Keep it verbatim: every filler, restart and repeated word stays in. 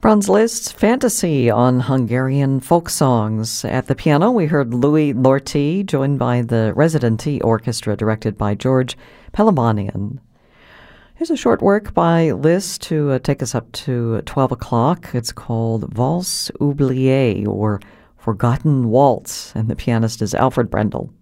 Franz Liszt's Fantasy on Hungarian folk songs. At the piano, we heard Louis Lorty, joined by the Residency Orchestra, directed by George Pelamanian. Here's a short work by Liszt to uh, take us up to twelve o'clock. It's called Valse oubliée, or Forgotten Waltz, and the pianist is Alfred Brendel.